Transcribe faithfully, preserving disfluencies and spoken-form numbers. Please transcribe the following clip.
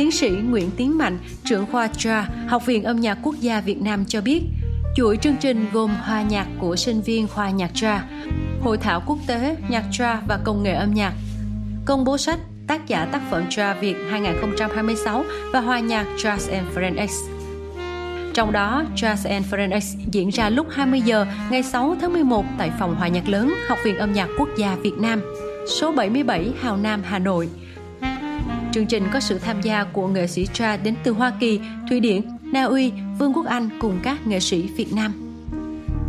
Tiến sĩ Nguyễn Tiến Mạnh, trưởng khoa Jazz, Học viện Âm nhạc Quốc gia Việt Nam cho biết, chuỗi chương trình gồm hòa nhạc của sinh viên khoa nhạc Jazz, hội thảo quốc tế nhạc Jazz và công nghệ âm nhạc, công bố sách tác giả tác phẩm Jazz Việt hai không hai sáu và hòa nhạc Jazz and Friends X. Trong đó, Jazz and Friends X diễn ra lúc hai mươi giờ ngày sáu tháng mười một tại phòng hòa nhạc lớn Học viện Âm nhạc Quốc gia Việt Nam, số bảy mươi bảy Hào Nam, Hà Nội. Chương trình có sự tham gia của nghệ sĩ Jazz đến từ Hoa Kỳ, Thụy Điển, Na Uy, Vương quốc Anh cùng các nghệ sĩ Việt Nam.